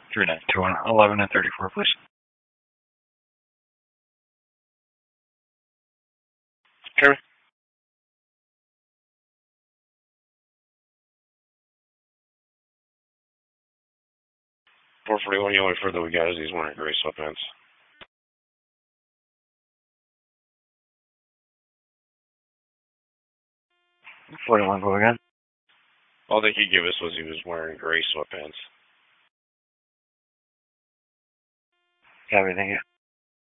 3921 11 and 34, please. Kirby? 441, the only further we got is he's wearing gray sweatpants. 41, go again. All they could give us was he was wearing gray sweatpants. Got everything here.